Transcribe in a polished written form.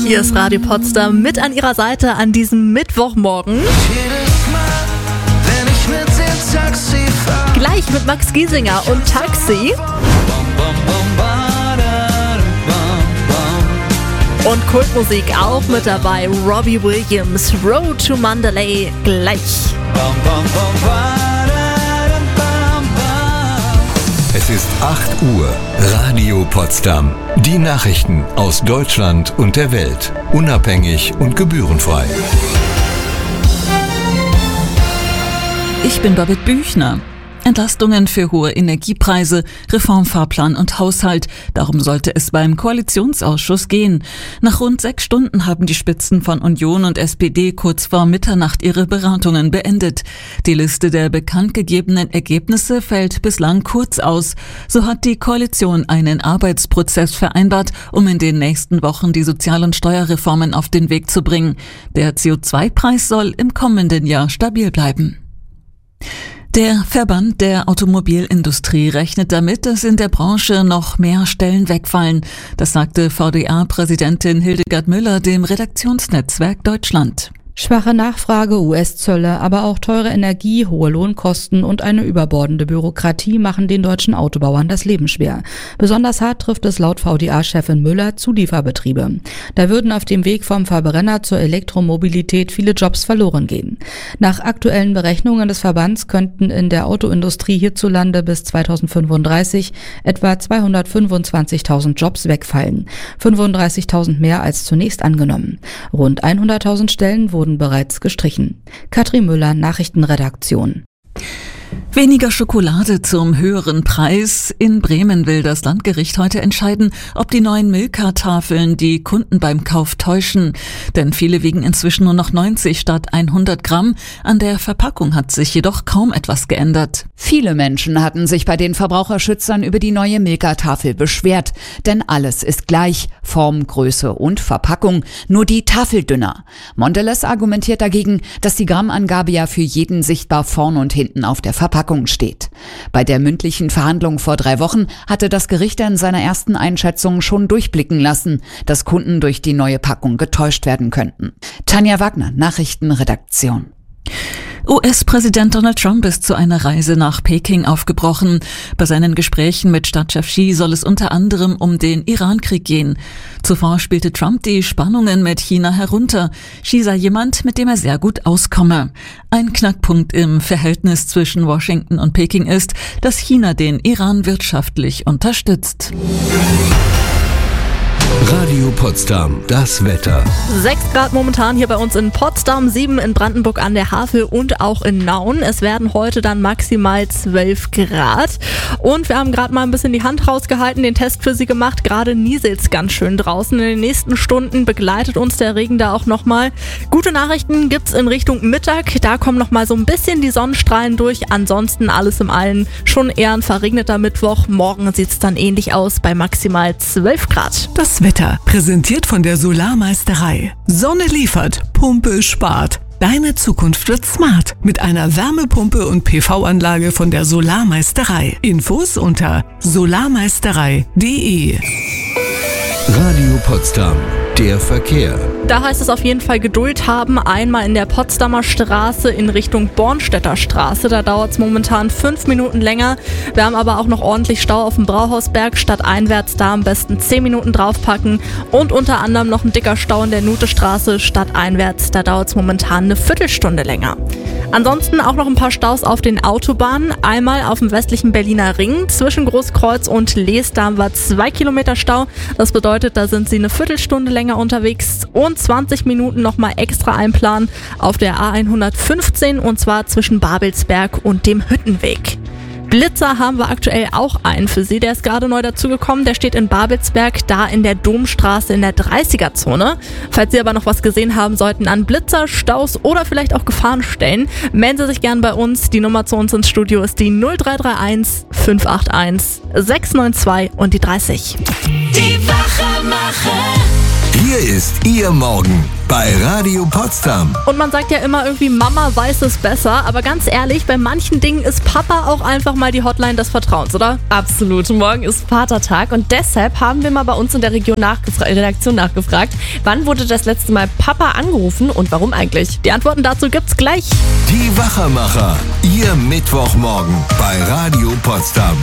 Hier ist Radio Potsdam mit an ihrer Seite an diesem Mittwochmorgen. Gleich mit Max Giesinger und Taxi. Und Kultmusik auch mit dabei. Robbie Williams, Road to Mandalay, gleich. Es ist 8 Uhr, Radio Potsdam. Die Nachrichten aus Deutschland und der Welt. Unabhängig und gebührenfrei. Ich bin Babette Büchner. Entlastungen für hohe Energiepreise, Reformfahrplan und Haushalt. Darum sollte es beim Koalitionsausschuss gehen. Nach rund 6 Stunden haben die Spitzen von Union und SPD kurz vor Mitternacht ihre Beratungen beendet. Die Liste der bekannt gegebenen Ergebnisse fällt bislang kurz aus. So hat die Koalition einen Arbeitsprozess vereinbart, um in den nächsten Wochen die Sozial- und Steuerreformen auf den Weg zu bringen. Der CO2-Preis soll im kommenden Jahr stabil bleiben. Der Verband der Automobilindustrie rechnet damit, dass in der Branche noch mehr Stellen wegfallen. Das sagte VDA-Präsidentin Hildegard Müller dem Redaktionsnetzwerk Deutschland. Schwache Nachfrage, US-Zölle, aber auch teure Energie, hohe Lohnkosten und eine überbordende Bürokratie machen den deutschen Autobauern das Leben schwer. Besonders hart trifft es laut VDA-Chefin Müller Zulieferbetriebe. Da würden auf dem Weg vom Verbrenner zur Elektromobilität viele Jobs verloren gehen. Nach aktuellen Berechnungen des Verbands könnten in der Autoindustrie hierzulande bis 2035 etwa 225.000 Jobs wegfallen. 35.000 mehr als zunächst angenommen. Rund 100.000 Stellen wurden bereits gestrichen. Katrin Müller, Nachrichtenredaktion. Weniger Schokolade zum höheren Preis. In Bremen will das Landgericht heute entscheiden, ob die neuen Milka-Tafeln die Kunden beim Kauf täuschen. Denn viele wiegen inzwischen nur noch 90 statt 100 Gramm. An der Verpackung hat sich jedoch kaum etwas geändert. Viele Menschen hatten sich bei den Verbraucherschützern über die neue Milka-Tafel beschwert. Denn alles ist gleich, Form, Größe und Verpackung, nur die Tafel dünner. Mondelez argumentiert dagegen, dass die Grammangabe ja für jeden sichtbar vorn und hinten auf der Verpackung steht. Bei der mündlichen Verhandlung vor 3 Wochen hatte das Gericht in seiner ersten Einschätzung schon durchblicken lassen, dass Kunden durch die neue Packung getäuscht werden könnten. Tanja Wagner, Nachrichtenredaktion. US-Präsident Donald Trump ist zu einer Reise nach Peking aufgebrochen. Bei seinen Gesprächen mit Stadtchef Xi soll es unter anderem um den Iran-Krieg gehen. Zuvor spielte Trump die Spannungen mit China herunter. Xi sei jemand, mit dem er sehr gut auskomme. Ein Knackpunkt im Verhältnis zwischen Washington und Peking ist, dass China den Iran wirtschaftlich unterstützt. Radio Potsdam, das Wetter. 6 Grad momentan hier bei uns in Potsdam, 7 in Brandenburg an der Havel und auch in Nauen. Es werden heute dann maximal 12 Grad. Und wir haben gerade mal ein bisschen die Hand rausgehalten, den Test für Sie gemacht. Gerade nieselt es ganz schön draußen. In den nächsten Stunden begleitet uns der Regen da auch nochmal. Gute Nachrichten gibt's in Richtung Mittag. Da kommen nochmal so ein bisschen die Sonnenstrahlen durch. Ansonsten alles im Allen schon eher ein verregneter Mittwoch. Morgen sieht's dann ähnlich aus bei maximal 12 Grad. Das Wetter, präsentiert von der Solarmeisterei. Sonne liefert, Pumpe spart. Deine Zukunft wird smart mit einer Wärmepumpe und PV-Anlage von der Solarmeisterei. Infos unter solarmeisterei.de. Radio Potsdam, der Verkehr. Da heißt es auf jeden Fall Geduld haben. Einmal in der Potsdamer Straße in Richtung Bornstedter Straße. Da dauert es momentan 5 Minuten länger. Wir haben aber auch noch ordentlich Stau auf dem Brauhausberg. Stadteinwärts da am besten 10 Minuten draufpacken. Und unter anderem noch ein dicker Stau in der Nutestraße. Stadteinwärts, da dauert es momentan eine Viertelstunde länger. Ansonsten auch noch ein paar Staus auf den Autobahnen. Einmal auf dem westlichen Berliner Ring zwischen Großkreuz und Lees. Da haben wir 2 Kilometer Stau. Das bedeutet, da sind Sie eine Viertelstunde länger unterwegs und 20 Minuten nochmal extra einplanen auf der A115 und zwar zwischen Babelsberg und dem Hüttenweg. Blitzer haben wir aktuell auch einen für Sie, der ist gerade neu dazugekommen, der steht in Babelsberg, da in der Domstraße in der 30er-Zone. Falls Sie aber noch was gesehen haben sollten an Blitzer, Staus oder vielleicht auch Gefahrenstellen, melden Sie sich gern bei uns. Die Nummer zu uns ins Studio ist die 0331 581 692 und die 30. Die Wachemacher. Hier ist Ihr Morgen bei Radio Potsdam. Und man sagt ja immer irgendwie, Mama weiß es besser. Aber ganz ehrlich, bei manchen Dingen ist Papa auch einfach mal die Hotline des Vertrauens, oder? Absolut. Morgen ist Vatertag und deshalb haben wir mal bei uns in der Redaktion nachgefragt, wann wurde das letzte Mal Papa angerufen und warum eigentlich? Die Antworten dazu gibt's gleich. Die Wachermacher. Ihr Mittwochmorgen bei Radio Potsdam.